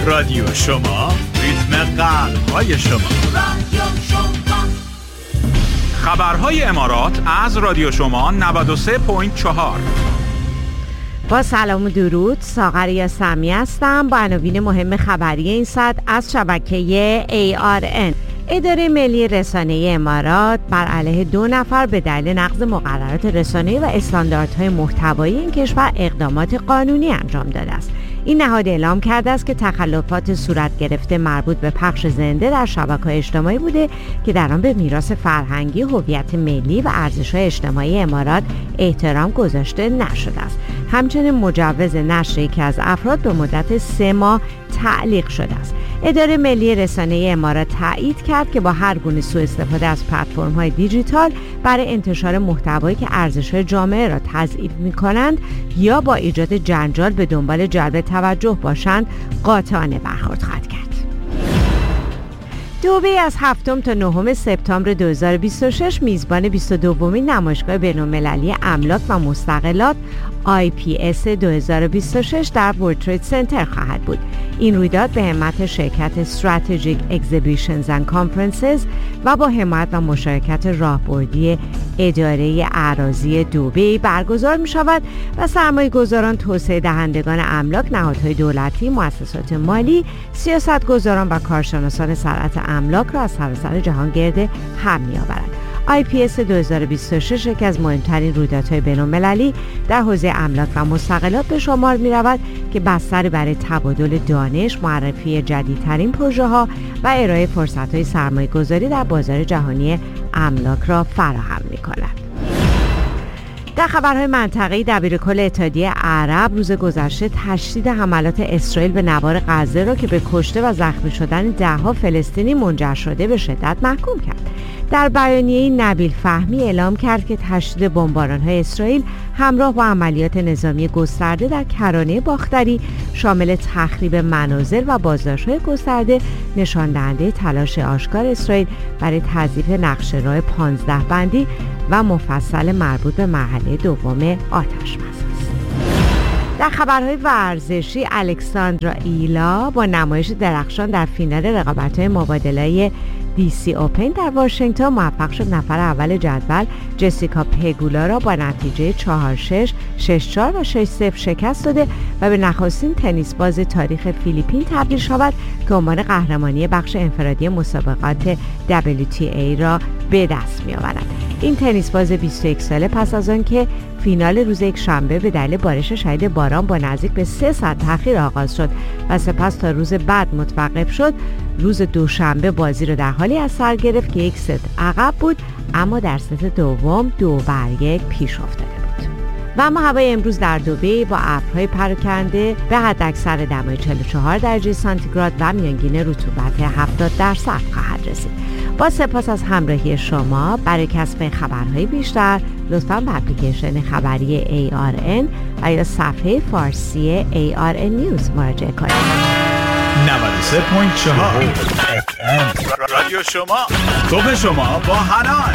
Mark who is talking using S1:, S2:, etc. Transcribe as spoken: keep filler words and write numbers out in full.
S1: رادیو شما، ریتم قلب‌های شما. رادیو شما. خبرهای امارات از رادیو شما نود و سه ممیز چهار.
S2: با سلام و درود، ساغر سمی هستم با عناوین مهم خبری این ساعت از شبکه ای آر ان. اداره ملی رسانه امارات بر علیه دو نفر به دلیل نقض مقررات رسانه‌ای و استانداردهای محتوایی این کشور اقدامات قانونی انجام داده است. این نهاد اعلام کرده است که تخلفات صورت گرفته مربوط به پخش زنده در شبکه‌های اجتماعی بوده که در آن به میراث فرهنگی، هویت ملی و ارزش‌های اجتماعی امارات احترام گذاشته نشده است. همچنین مجوز نشر یکی از افراد به مدت سه ماه تعلیق شده است. اداره ملی رسانه امارات تایید کرد که با هر گونه سوء استفاده از پلتفرم‌های دیجیتال برای انتشار محتوایی که ارزش‌های جامعه را تضعیف می‌کنند یا با ایجاد جنجال به دنبال جلب توجه باشند، قاطعانه برخورد خواهد کرد. دبی از هفتم تا نهم سپتامبر دو هزار و بیست و شش میزبان بیست و دومین نمایشگاه بین‌المللی املاک و مستغلات آی پی اس دو هزار و بیست و شش در ورلد ترید سنتر خواهد بود. این رویداد به همت شرکت Strategic Exhibitions and Conferences و با حمایت و مشارکت راهبردی اداره اراضی دبی برگزار می شود و سرمایه گذاران، توسعه دهندگان املاک، نهادهای دولتی، مؤسسات مالی، سیاستگزاران و کارشناسان صنعت املاک را از سراسر جهان گرد هم می آورد. آی پی اس دو هزار و بیست و شش یکی از مهمترین رویدادهای بین‌المللی در حوزه املاک و مستغلات به شمار می رود که بستر برای تبادل دانش، معرفی جدیدترین پروژه ها و ارائه فرصت های سرمایه گذاری در بازار جهانی املاک را فراهم می کند. در خبرهای منطقه‌ای، دبیرکل اتحادیه عرب روز گذشته تشدید حملات اسرائیل به نوار غزه را که به کشته و زخمی شدن ده‌ها فلسطینی منجر شده به شدت محکوم کرد. در بیانیه‌ای نبیل فهمی اعلام کرد که تشدید بمباران‌های اسرائیل همراه با عملیات نظامی گسترده در کرانه باختری شامل تخریب منازل و بازداشت‌های گسترده نشان دهنده تلاش آشکار اسرائیل برای تضعیف نقشه‌راه پانزده بندی و مفصل مربوط به مرحله دوم آتش‌بس است. در خبرهای ورزشی، الکساندرا ایلا با نمایش درخشان در فینال رقابت‌های مبادله‌ای دی سی اوپن در واشنگتن موفق شد نفر اول جدول جسیکا پگولا را با نتیجه چهار شش، شش چهار و شش صفر شکست داده و به نخستین تنیس باز تاریخ فیلیپین تبدیل شود که عنوان قهرمانی بخش انفرادی مسابقات دبلیو تی ای را به دست می‌آورد. این تنیس باز بیست و یک ساله پس از آن که فینال روز یک شنبه به دلیل بارش شدید باران با نزدیک به سه ساعت تأخیر آغاز شد و سپس تا روز بعد متوقف شد، روز دوشنبه بازی را در حالی از سر گرفت که یک ست عقب بود اما در ست دوم دو بر یک پیش افتاده بود. و اما هوای امروز در دبی با ابرهای پراکنده به حداکثر دمای چهل و چهار درجه سانتیگراد و میانگین رطوبت هفتاد درصد خواهد رسید. با سپاس از همراهی شما. برای کسب خبرهای بیشتر لطفاً به اپلیکیشن خبری ای آر ان و یا صفحه فارسی ای آر ان نیوز مراجعه کنید.
S1: نود و سه ممیز چهار رادیو شما، صبح شما با حنان.